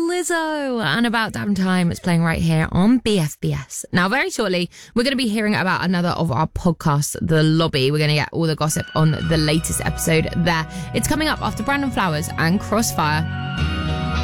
Lizzo and About Damn Time. It's playing right here on BFBS. Now, very shortly, we're going to be hearing about another of our podcasts, The Lobby. We're going to get all the gossip on the latest episode there. It's coming up after Brandon Flowers and Crossfire.